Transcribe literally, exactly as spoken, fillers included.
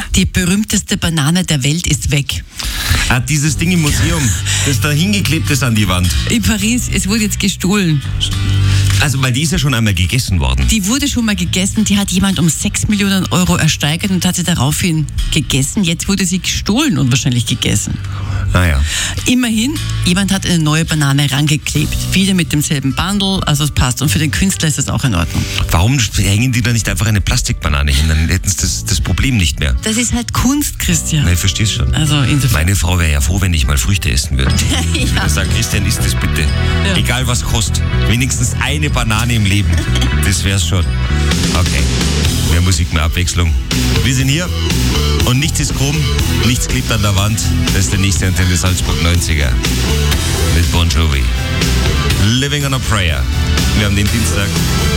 Die berühmteste Banane der Welt ist weg. Ah, dieses Ding im Museum, das da hingeklebt ist an die Wand. In Paris, es wurde jetzt gestohlen. Also, weil die ist ja schon einmal gegessen worden. Die wurde schon mal gegessen, die hat jemand um sechs Millionen Euro ersteigert und hat sie daraufhin gegessen. Jetzt wurde sie gestohlen und wahrscheinlich gegessen. Naja. Immerhin, jemand hat eine neue Banane rangeklebt. Wieder mit demselben Bundle, also es passt. Und für den Künstler ist das auch in Ordnung. Warum hängen die da nicht einfach eine Plastikbanane hin? Dann hätten sie das, das Problem nicht mehr. Das ist halt Kunst, Christian. Na, ich verstehe es schon. Also insofern. Meine Frau wäre ja froh, wenn ich mal Früchte essen würde. Ja. Ich würde sagen, Christian, isst das bitte. Ja. Egal was kostet. Wenigstens eine Banane im Leben. Das wär's schon. Okay. Mehr Musik, mehr Abwechslung. Wir sind hier und nichts ist krumm, nichts klebt an der Wand. Das ist der nächste Antenne Salzburg neunziger mit Bon Jovi. Living on a Prayer. Wir haben den Dienstag.